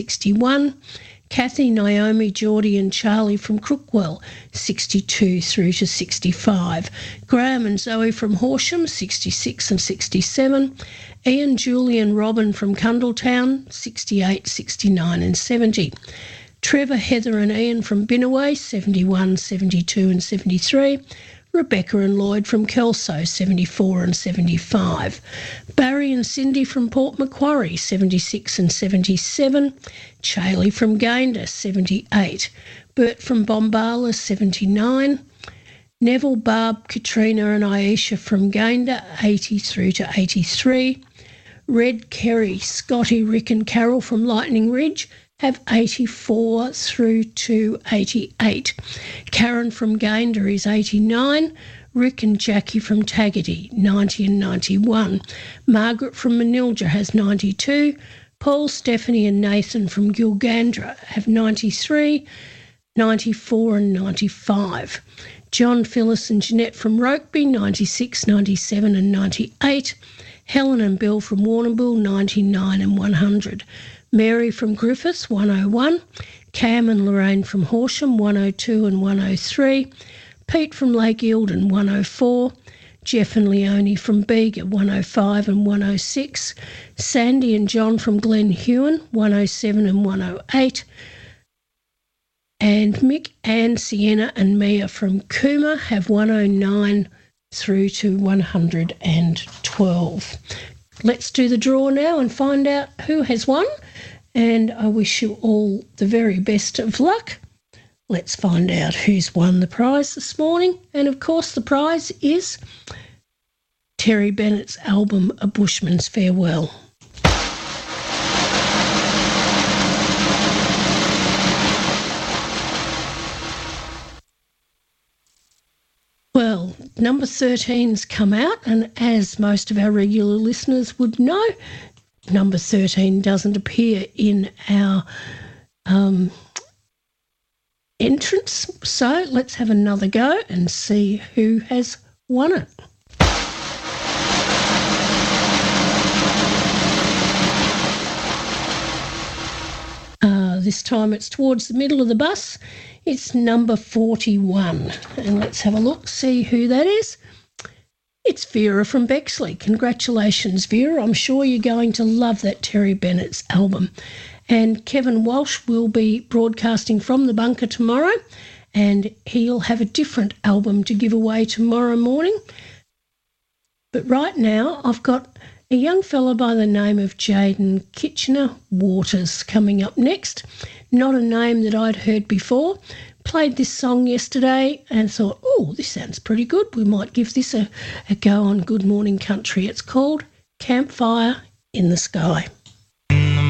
61. Kathy, Naomi, Geordie and Charlie from Crookwell, 62 through to 65. Graham and Zoe from Horsham, 66 and 67. Ian, Julie and Robin from Cundletown, 68, 69 and 70. Trevor, Heather and Ian from Binnaway, 71, 72 and 73. Rebecca and Lloyd from Kelso, 74 and 75. Barry and Cindy from Port Macquarie, 76 and 77. Chailey from Gayndah, 78. Bert from Bombala, 79. Neville, Barb, Katrina and Aisha from Gayndah, 80 through to 83. Red, Kerry, Scotty, Rick and Carol from Lightning Ridge have 84 through to 88. Karen from Gayndah is 89. Rick and Jackie from Tagady, 90 and 91. Margaret from Manilja has 92. Paul, Stephanie and Nathan from Gilgandra have 93, 94 and 95. John, Phyllis and Jeanette from Rokeby, 96, 97 and 98. Helen and Bill from Warrnambool, 99 and 100. Mary from Griffiths, 101. Cam and Lorraine from Horsham, 102 and 103. Pete from Lake Eildon, 104. Jeff and Leonie from Bega, 105 and 106. Sandy and John from Glen Huon, 107 and 108. And Mick, Anne, Sienna and Mia from Cooma have 109 through to 112. Let's do the draw now and find out who has won. And I wish you all the very best of luck. Let's find out who's won the prize this morning. And, of course, the prize is Terry Bennett's album, A Bushman's Farewell. Well, number 13's come out, and as most of our regular listeners would know, number 13 doesn't appear in our entrance. So let's have another go and see who has won it. This time it's towards the middle of the bus. It's number 41. And let's have a look, see who that is. It's Vera from Bexley. Congratulations, Vera. I'm sure you're going to love that Terry Bennett's album. And Kevin Walsh will be broadcasting from the bunker tomorrow, and he'll have a different album to give away tomorrow morning. But right now I've got a young fella by the name of Jaden Kitchener-Waters coming up next. Not a name that I'd heard before. Played this song yesterday and thought, oh, this sounds pretty good. We might give this a go on Good Morning Country. It's called Campfire in the Sky.